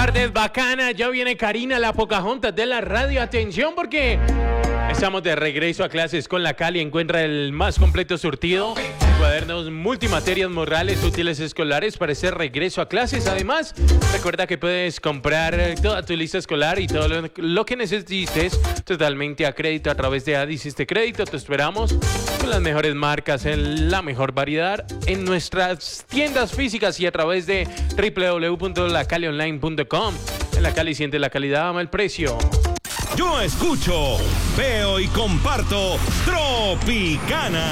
Tardes bacana, ya viene Karina, la Pocahontas de la radio. Atención porque estamos de regreso a clases con la Cali. Encuentra el más completo surtido de cuadernos, multimaterias, morales, útiles escolares para ese regreso a clases. Además, recuerda que puedes comprar toda tu lista escolar y todo lo que necesites totalmente a crédito a través de Adiciste Crédito. Te esperamos con las mejores marcas, en la mejor variedad en nuestras tiendas físicas y a través de www.lacalionline.com. En la Cali siente la calidad, ama el precio. Yo escucho, veo y comparto Tropicana.